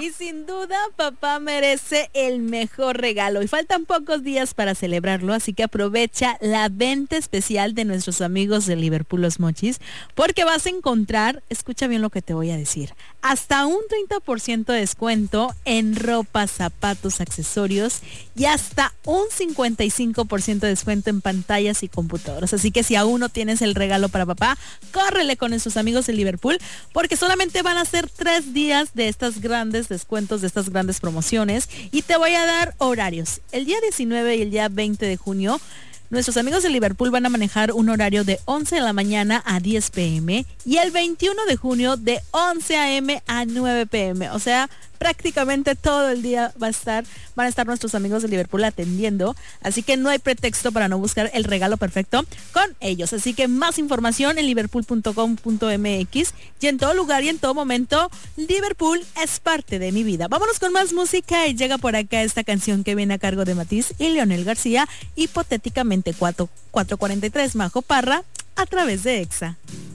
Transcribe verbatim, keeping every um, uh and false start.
Y sin duda, papá merece el mejor regalo. Y faltan pocos días para celebrarlo, así que aprovecha la venta especial de nuestros amigos de Liverpool Los Mochis, porque vas a encontrar, escucha bien lo que te voy a decir, hasta un treinta por ciento de descuento en ropa, zapatos, accesorios y hasta un cincuenta y cinco por ciento de descuento en pantallas y computadoras. Así que si aún no tienes el regalo para papá, córrele con nuestros amigos de Liverpool, porque solamente van a ser tres días de estas grandes descuentos, de estas grandes promociones, y te voy a dar horarios. El día diecinueve y el día veinte de junio, nuestros amigos de Liverpool van a manejar un horario de once de la mañana a diez pm y el veintiuno de junio de once am a nueve pm. O sea, prácticamente todo el día va a estar, van a estar nuestros amigos de Liverpool atendiendo. Así que no hay pretexto para no buscar el regalo perfecto con ellos. Así que más información en liverpool punto com punto m x, y en todo lugar y en todo momento, Liverpool es parte de mi vida. Vámonos con más música y llega por acá esta canción que viene a cargo de Matiz y Leonel García, hipotéticamente cuatro cuarenta y tres, Majo Parra, a través de Exa.